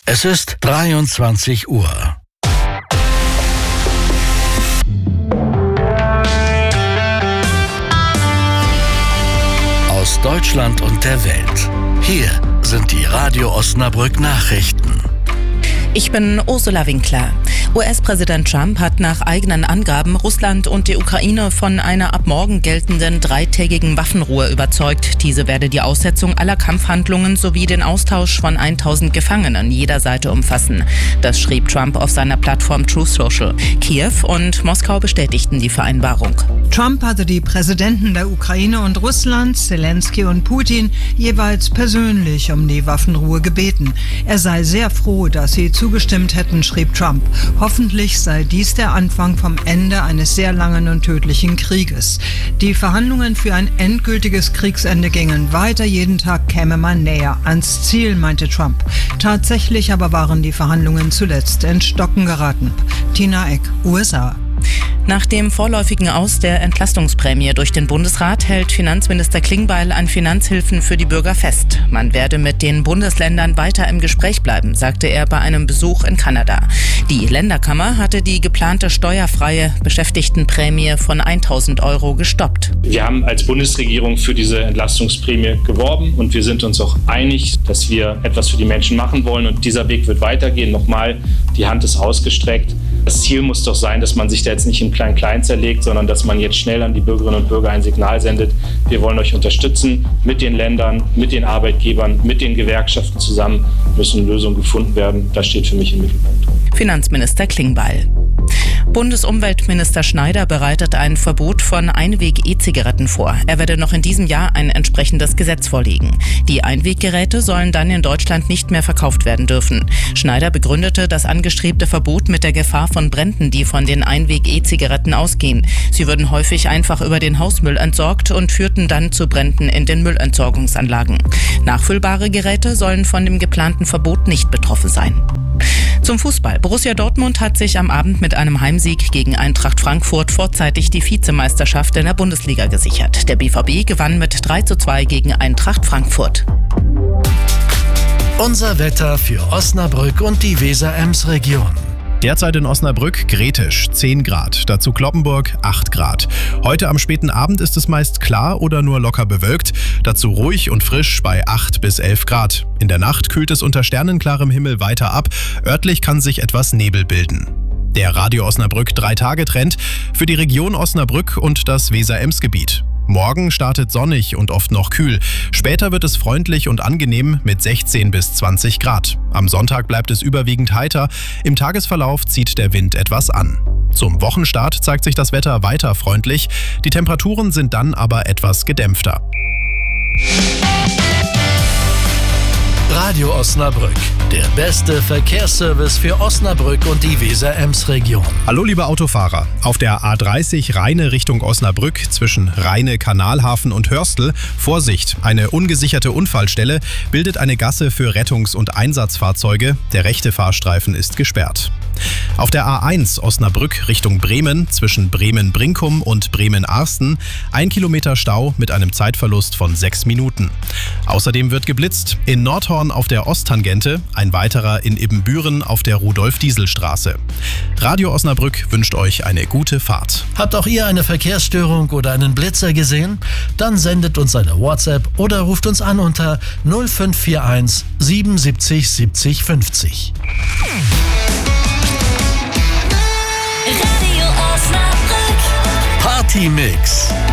Es ist 23 Uhr. Aus Deutschland und der Welt. Hier sind die Radio Osnabrück Nachrichten. Ich bin Ursula Winkler. US-Präsident Trump hat nach eigenen Angaben Russland und die Ukraine von einer ab morgen geltenden 3-tägigen Waffenruhe überzeugt. Diese werde die Aussetzung aller Kampfhandlungen sowie den Austausch von 1000 Gefangenen jeder Seite umfassen. Das schrieb Trump auf seiner Plattform Truth Social. Kiew und Moskau bestätigten die Vereinbarung. Trump hatte die Präsidenten der Ukraine und Russlands, Zelensky und Putin, jeweils persönlich um die Waffenruhe gebeten. Er sei sehr froh, dass sie zugestimmt hätten, schrieb Trump. Hoffentlich sei dies der Anfang vom Ende eines sehr langen und tödlichen Krieges. Die Verhandlungen für ein endgültiges Kriegsende gingen weiter. Jeden Tag käme man näher ans Ziel, meinte Trump. Tatsächlich aber waren die Verhandlungen zuletzt ins Stocken geraten. Tina Eck, USA. Nach dem vorläufigen Aus der Entlastungsprämie durch den Bundesrat hält Finanzminister Klingbeil an Finanzhilfen für die Bürger fest. Man werde mit den Bundesländern weiter im Gespräch bleiben, sagte er bei einem Besuch in Kanada. Die Länderkammer hatte die geplante steuerfreie Beschäftigtenprämie von 1.000 € gestoppt. Wir haben als Bundesregierung für diese Entlastungsprämie geworben und wir sind uns auch einig, dass wir etwas für die Menschen machen wollen und dieser Weg wird weitergehen. Nochmal, die Hand ist ausgestreckt. Das Ziel muss doch sein, dass man sich da jetzt nicht im Klein-Klein zerlegt, sondern dass man jetzt schnell an die Bürgerinnen und Bürger ein Signal sendet. Wir wollen euch unterstützen mit den Ländern, mit den Arbeitgebern, mit den Gewerkschaften zusammen müssen Lösungen gefunden werden. Das steht für mich im Mittelpunkt. Finanzminister Klingbeil. Bundesumweltminister Schneider bereitet ein Verbot von Einweg-E-Zigaretten vor. Er werde noch in diesem Jahr ein entsprechendes Gesetz vorlegen. Die Einweggeräte sollen dann in Deutschland nicht mehr verkauft werden dürfen. Schneider begründete das angestrebte Verbot mit der Gefahr von Bränden, die von den Einweg-E-Zigaretten ausgehen. Sie würden häufig einfach über den Hausmüll entsorgt und führten dann zu Bränden in den Müllentsorgungsanlagen. Nachfüllbare Geräte sollen von dem geplanten Verbot nicht betroffen sein. Zum Fußball. Borussia Dortmund hat sich am Abend mit einem Heimsieg gegen Eintracht Frankfurt vorzeitig die Vizemeisterschaft in der Bundesliga gesichert. Der BVB gewann mit 3:2 gegen Eintracht Frankfurt. Unser Wetter für Osnabrück und die Weser-Ems-Region. Derzeit in Osnabrück Gretisch 10 Grad, dazu Cloppenburg 8 Grad. Heute am späten Abend ist es meist klar oder nur locker bewölkt, dazu ruhig und frisch bei 8 bis 11 Grad. In der Nacht kühlt es unter sternenklarem Himmel weiter ab, örtlich kann sich etwas Nebel bilden. Der Radio Osnabrück 3-Tage-Trend für die Region Osnabrück und das Weser-Ems-Gebiet. Morgen startet sonnig und oft noch kühl. Später wird es freundlich und angenehm mit 16 bis 20 Grad. Am Sonntag bleibt es überwiegend heiter. Im Tagesverlauf zieht der Wind etwas an. Zum Wochenstart zeigt sich das Wetter weiter freundlich. Die Temperaturen sind dann aber etwas gedämpfter. Radio Osnabrück, der beste Verkehrsservice für Osnabrück und die Weser-Ems-Region. Hallo liebe Autofahrer, auf der A30 Rheine Richtung Osnabrück zwischen Rheine, Kanalhafen und Hörstel, Vorsicht, eine ungesicherte Unfallstelle bildet eine Gasse für Rettungs- und Einsatzfahrzeuge, der rechte Fahrstreifen ist gesperrt. Auf der A1 Osnabrück Richtung Bremen zwischen Bremen-Brinkum und Bremen-Arsten 1 Kilometer Stau mit einem Zeitverlust von 6 Minuten. Außerdem wird geblitzt in Nordhorn auf der Osttangente, ein weiterer in Ibbenbüren auf der Rudolf-Diesel-Straße. Radio Osnabrück wünscht euch eine gute Fahrt. Habt auch ihr eine Verkehrsstörung oder einen Blitzer gesehen? Dann sendet uns eine WhatsApp oder ruft uns an unter 0541 77 70 50. Radio Osnabrück. Party Mix.